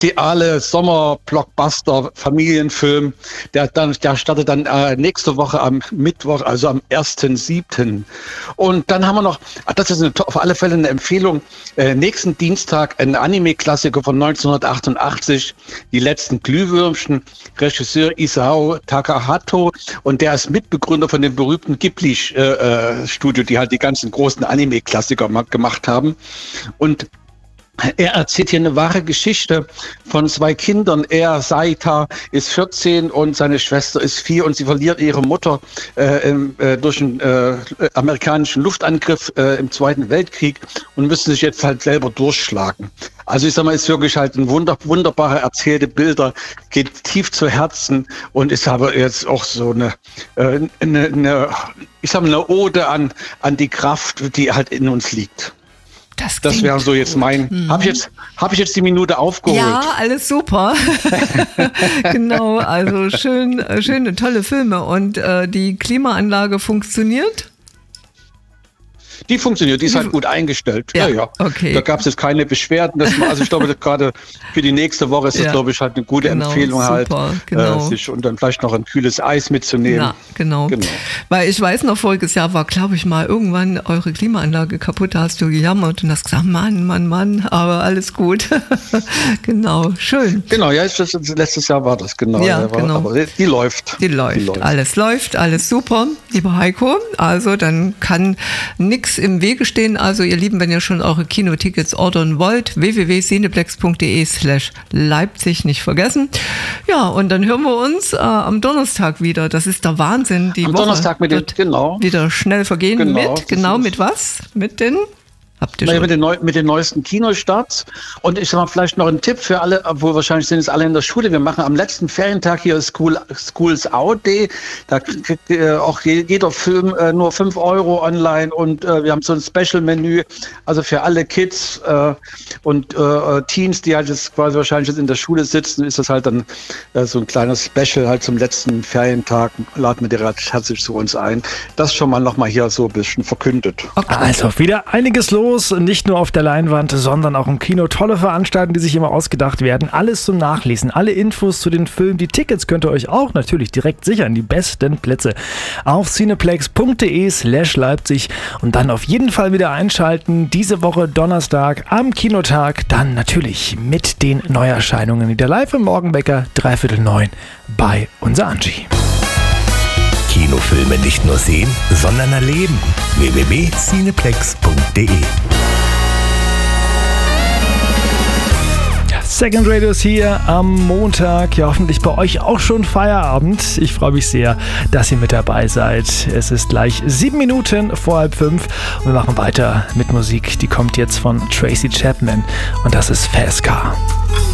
ideale Sommer-Blockbuster-Familienfilm. Der startet dann nächste Woche am Mittwoch, also am 1.7. Und dann haben wir noch, das ist auf alle Fälle eine Empfehlung, nächsten Dienstag ein Anime-Klassiker von 1988, Die letzten Glühwürmchen, Regisseur Isao Takahato, und der ist Mitbegründer von dem berühmten Ghibli-Studio, die halt die ganzen großen Anime-Klassiker gemacht haben. Und er erzählt hier eine wahre Geschichte von zwei Kindern. Er, Saita, ist 14 und seine Schwester ist 4 und sie verliert ihre Mutter durch einen amerikanischen Luftangriff im Zweiten Weltkrieg und müssen sich jetzt halt selber durchschlagen. Also ich sag mal, ist wirklich halt ein wunderbare erzählte Bilder, geht tief zu Herzen und ist aber jetzt auch so eine Ode an die Kraft, die halt in uns liegt. Das wäre so jetzt mein. Habe ich jetzt die Minute aufgeholt? Ja, alles super. Genau, also schöne, tolle Filme. Und die Klimaanlage funktioniert? Die funktioniert, die ist halt gut eingestellt. Ja. Okay. Da gab es jetzt keine Beschwerden. Also ich glaube, gerade für die nächste Woche ist das, glaube ich, halt eine gute Empfehlung, super, halt, sich und dann vielleicht noch ein kühles Eis mitzunehmen. Ja, genau. Weil ich weiß noch, voriges Jahr war, glaube ich, mal irgendwann eure Klimaanlage kaputt, da hast du gejammert und hast gesagt, Mann, aber alles gut. Genau, schön. Genau, ja, letztes Jahr war das, genau. Ja, genau. Aber die läuft. Alles läuft, alles super, lieber Heiko. Also dann kann nichts im Wege stehen. Also ihr Lieben, wenn ihr schon eure Kinotickets ordern wollt, www.cineplex.de/Leipzig nicht vergessen. Ja, und dann hören wir uns am Donnerstag wieder. Das ist der Wahnsinn. Die am Woche Donnerstag wird wieder schnell vergehen. Mit was? Mit den... Mit den neuesten Kinostarts. Und ich sag mal, vielleicht noch ein Tipp für alle, obwohl wahrscheinlich sind es alle in der Schule. Wir machen am letzten Ferientag hier Schools Out Day. Da kriegt auch jeder Film nur 5 € online und wir haben so ein Special-Menü. Also für alle Kids und Teens, die halt jetzt quasi wahrscheinlich jetzt in der Schule sitzen, ist das halt dann so ein kleines Special halt zum letzten Ferientag. Laden wir dir herzlich zu uns ein. Das schon mal nochmal hier so ein bisschen verkündet. Okay. Also wieder einiges los. Nicht nur auf der Leinwand, sondern auch im Kino. Tolle Veranstaltungen, die sich immer ausgedacht werden. Alles zum Nachlesen, alle Infos zu den Filmen. Die Tickets könnt ihr euch auch natürlich direkt sichern. Die besten Plätze auf cineplex.de/Leipzig und dann auf jeden Fall wieder einschalten. Diese Woche Donnerstag am Kinotag. Dann natürlich mit den Neuerscheinungen wieder live im Morgenwecker 8:45 bei unser Angie. Kinofilme nicht nur sehen, sondern erleben. www.cineplex.de. Second Radios hier am Montag. Ja, hoffentlich bei euch auch schon Feierabend. Ich freue mich sehr, dass ihr mit dabei seid. Es ist gleich 7 Minuten vor 4:30 und wir machen weiter mit Musik. Die kommt jetzt von Tracy Chapman und das ist Fast Car.